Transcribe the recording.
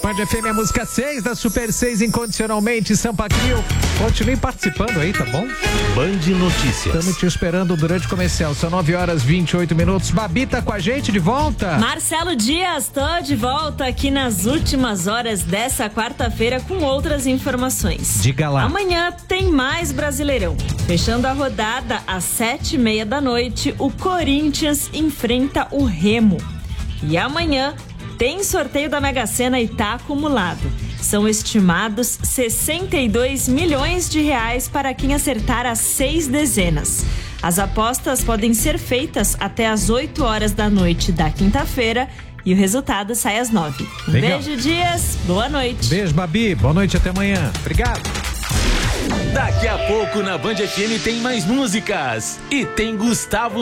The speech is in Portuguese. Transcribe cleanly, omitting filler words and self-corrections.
Band FM, a música 6 da Super 6, incondicionalmente, Sampa Crio. Continue participando aí, tá bom? Band Notícias. Estamos te esperando durante o comercial. São 9h28. Babi tá com a gente de volta. Marcelo Dias, tô de volta aqui nas últimas horas dessa quarta-feira com outras informações. Diga lá. Amanhã tem mais Brasileirão. Fechando a rodada às 7h30 da noite, o Corinthians enfrenta o Remo. E amanhã tem sorteio da Mega Sena e tá acumulado. São estimados 62 milhões de reais para quem acertar as 6 dezenas. As apostas podem ser feitas até às 8 horas da noite da quinta-feira e o resultado sai às 9. Legal. Beijo, Dias. Boa noite. Beijo, Babi. Boa noite, até amanhã. Obrigado. Daqui a pouco na Band FM tem mais músicas. E tem Gustavo